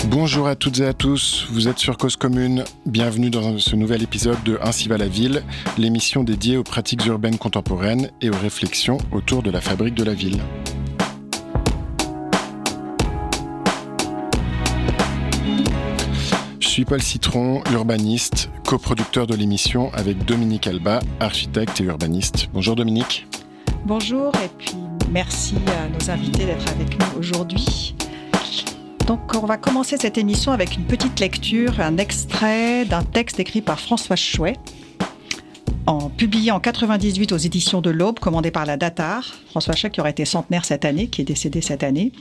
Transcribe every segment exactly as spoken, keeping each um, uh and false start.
Bonjour à toutes et à tous, vous êtes sur Cause Commune. Bienvenue dans ce nouvel épisode de Ainsi va la ville, l'émission dédiée aux pratiques urbaines contemporaines et aux réflexions autour de la fabrique de la ville. Je suis Paul Citron, urbaniste, coproducteur de l'émission avec Dominique Alba, architecte et urbaniste. Bonjour Dominique. Bonjour et puis merci à nos invités d'être avec nous aujourd'hui. Donc on va commencer cette émission avec une petite lecture, un extrait d'un texte écrit par François Chouet, en, publié en quatre-vingt-dix-huit aux éditions de l'Aube, commandé par la Datar. François Chouet qui aurait été centenaire cette année, qui est décédé cette année,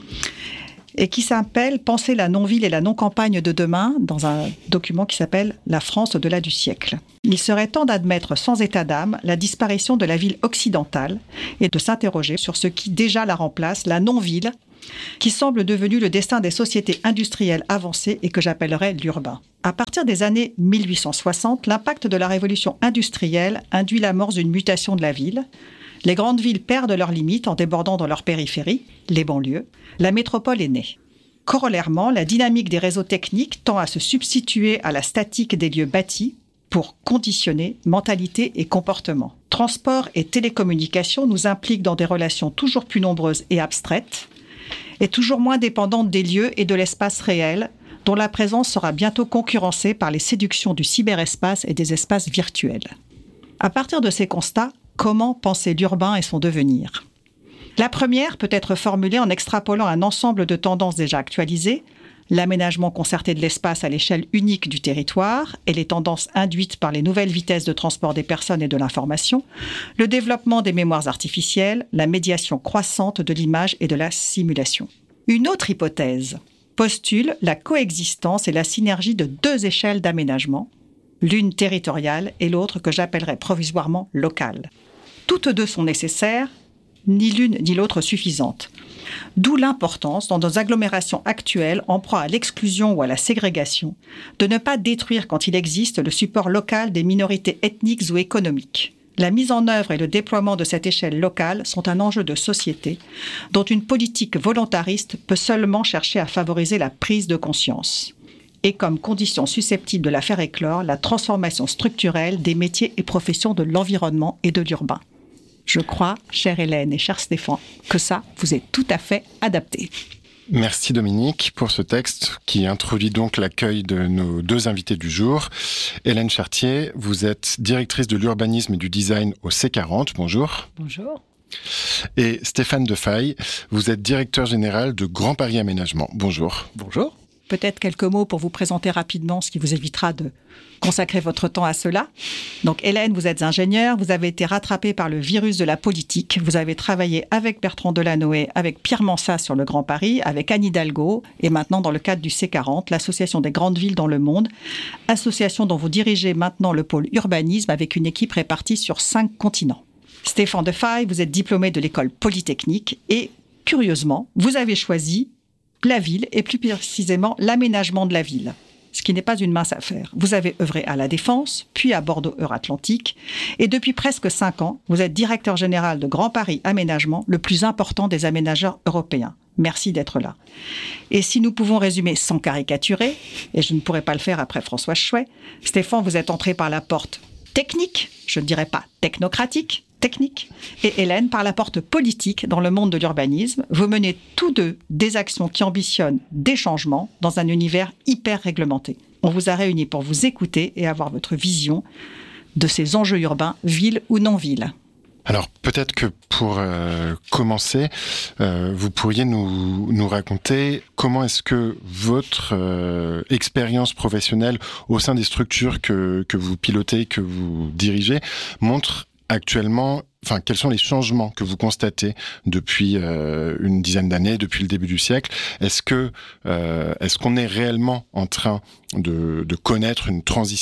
et qui s'appelle « Penser la non-ville et la non-campagne de demain » dans un document qui s'appelle « La France au-delà du siècle ». Il serait temps d'admettre sans état d'âme la disparition de la ville occidentale et de s'interroger sur ce qui déjà la remplace, la non-ville, qui semble devenu le destin des sociétés industrielles avancées et que j'appellerais l'urbain. À partir des années mille huit cent soixante, l'impact de la révolution industrielle induit l'amorce d'une mutation de la ville. Les grandes villes perdent leurs limites en débordant dans leur périphérie, les banlieues. La métropole est née. Corollairement, la dynamique des réseaux techniques tend à se substituer à la statique des lieux bâtis pour conditionner mentalité et comportement. Transport et télécommunications nous impliquent dans des relations toujours plus nombreuses et abstraites, et toujours moins dépendantes des lieux et de l'espace réel, dont la présence sera bientôt concurrencée par les séductions du cyberespace et des espaces virtuels. À partir de ces constats, comment penser l'urbain et son devenir ? La première peut être formulée en extrapolant un ensemble de tendances déjà actualisées, l'aménagement concerté de l'espace à l'échelle unique du territoire et les tendances induites par les nouvelles vitesses de transport des personnes et de l'information, le développement des mémoires artificielles, la médiation croissante de l'image et de la simulation. Une autre hypothèse postule la coexistence et la synergie de deux échelles d'aménagement, l'une territoriale et l'autre que j'appellerais provisoirement locale. Toutes deux sont nécessaires, ni l'une ni l'autre suffisantes. D'où l'importance, dans nos agglomérations actuelles, en proie à l'exclusion ou à la ségrégation, de ne pas détruire quand il existe le support local des minorités ethniques ou économiques. La mise en œuvre et le déploiement de cette échelle locale sont un enjeu de société dont une politique volontariste peut seulement chercher à favoriser la prise de conscience. Et comme condition susceptible de la faire éclore, la transformation structurelle des métiers et professions de l'environnement et de l'urbain. Je crois, chère Hélène et cher Stéphane, que ça vous est tout à fait adapté. Merci Dominique pour ce texte qui introduit donc l'accueil de nos deux invités du jour. Hélène Chartier, vous êtes directrice de l'urbanisme et du design au C quarante. Bonjour. Bonjour. Et Stéphane Defaille, vous êtes directeur général de Grand Paris Aménagement. Bonjour. Bonjour. Peut-être quelques mots pour vous présenter rapidement, ce qui vous évitera de consacrer votre temps à cela. Donc Hélène, vous êtes ingénieure, vous avez été rattrapée par le virus de la politique, vous avez travaillé avec Bertrand Delanoë, avec Pierre Mansat sur le Grand Paris, avec Anne Hidalgo, et maintenant dans le cadre du C quarante, l'association des grandes villes dans le monde, association dont vous dirigez maintenant le pôle urbanisme avec une équipe répartie sur cinq continents. Stéphane Defaille, vous êtes diplômé de l'école polytechnique et, curieusement, vous avez choisi la ville et plus précisément l'aménagement de la ville, ce qui n'est pas une mince affaire. Vous avez œuvré à La Défense, puis à Bordeaux Euratlantique, et depuis presque cinq ans, vous êtes directeur général de Grand Paris Aménagement, le plus important des aménageurs européens. Merci d'être là. Et si nous pouvons résumer sans caricaturer, et je ne pourrais pas le faire après François Chouet, Stéphane, vous êtes entré par la porte technique, je ne dirais pas technocratique, technique, et Hélène par la porte politique dans le monde de l'urbanisme. Vous menez tous deux des actions qui ambitionnent des changements dans un univers hyper réglementé. On vous a réunis pour vous écouter et avoir votre vision de ces enjeux urbains, ville ou non ville. Alors peut-être que pour euh, commencer, euh, vous pourriez nous, nous raconter comment est-ce que votre euh, expérience professionnelle au sein des structures que, que vous pilotez, que vous dirigez, montre actuellement, enfin, quels sont les changements que vous constatez depuis euh, une dizaine d'années, depuis le début du siècle ? Est-ce que, euh, est-ce qu'on est réellement en train de, de connaître une transition ?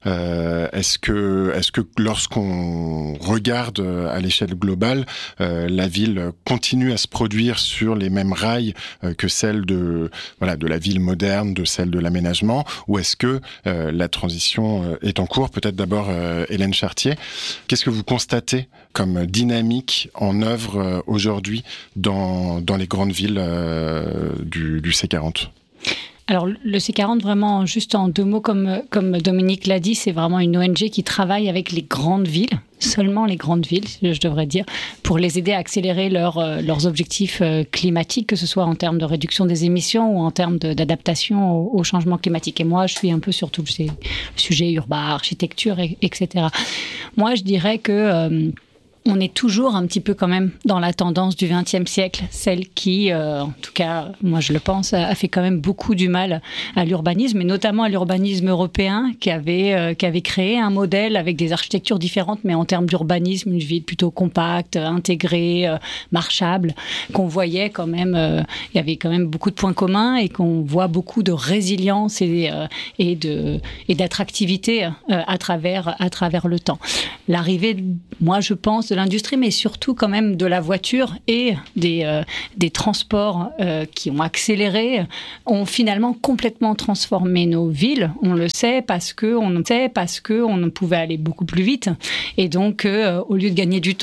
euh, Est-ce que, est-ce que lorsqu'on regarde à l'échelle globale, euh, la ville continue à se produire sur les mêmes rails euh, que celle de, voilà, de la ville moderne, de celle de l'aménagement, ou est-ce que euh, la transition euh, est en cours ? Peut-être d'abord euh, Hélène Chartier. Qu'est-ce que vous constatez comme dynamique en œuvre euh, aujourd'hui dans, dans les grandes villes euh, du, du C quarante ? Alors, le C quarante, vraiment, juste en deux mots, comme, comme Dominique l'a dit, c'est vraiment une O N G qui travaille avec les grandes villes, seulement les grandes villes, je devrais dire, pour les aider à accélérer leur, euh, leurs objectifs euh, climatiques, que ce soit en termes de réduction des émissions ou en termes de, d'adaptation au, au changement climatique. Et moi, je suis un peu sur tout le sujet urbain, architecture, et, etc. Moi, je dirais que... Euh, on est toujours un petit peu quand même dans la tendance du vingtième siècle, celle qui, euh, en tout cas, moi je le pense, a fait quand même beaucoup du mal à l'urbanisme, et notamment à l'urbanisme européen, qui avait, euh, qui avait créé un modèle avec des architectures différentes, mais en termes d'urbanisme, une ville plutôt compacte, intégrée, euh, marchable, qu'on voyait quand même, euh, il y avait quand même beaucoup de points communs, et qu'on voit beaucoup de résilience et, euh, et, de, et d'attractivité euh, à, travers, à travers le temps. L'arrivée, moi je pense, de l'industrie, mais surtout quand même de la voiture et des, euh, des transports euh, qui ont accéléré, ont finalement complètement transformé nos villes. On le sait parce que on sait parce que on pouvait aller beaucoup plus vite, et donc euh, au lieu de gagner du temps